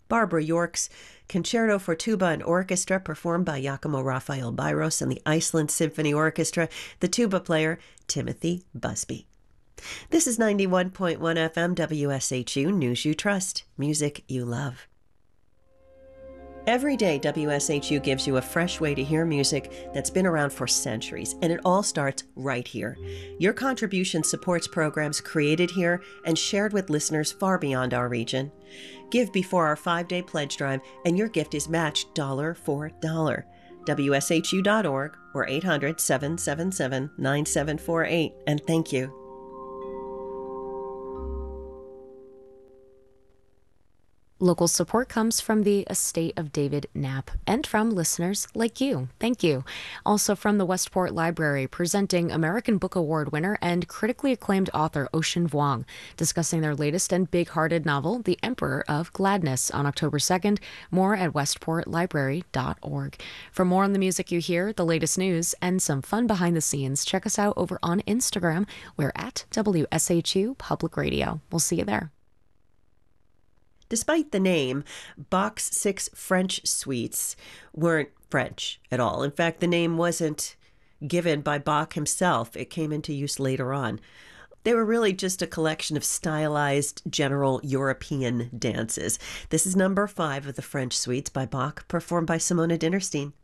Barbara York's Concerto for Tuba and Orchestra, performed by Giacomo Raphael Byros and the Iceland Symphony Orchestra, the tuba player Timothy Busby. This is 91.1 FM WSHU, News You Trust, music you love. Every day, WSHU gives you a fresh way to hear music that's been around for centuries, and it all starts right here. Your contribution supports programs created here and shared with listeners far beyond our region. Give before our 5-day pledge drive, and your gift is matched dollar for dollar. WSHU.org or 800-777-9748, and thank you. Local support comes from the estate of David Knapp and from listeners like you. Thank you. Also from the Westport Library, presenting American Book Award winner and critically acclaimed author Ocean Vuong, discussing their latest and big-hearted novel, The Emperor of Gladness, on October 2nd. More at westportlibrary.org. For more on the music you hear, the latest news, and some fun behind the scenes, check us out over on Instagram. We're at WSHU Public Radio. We'll see you there. Despite the name, Bach's 6 French suites weren't French at all. In fact, the name wasn't given by Bach himself. It came into use later on. They were really just a collection of stylized general European dances. This is number 5 of the French suites by Bach, performed by Simona Dinnerstein.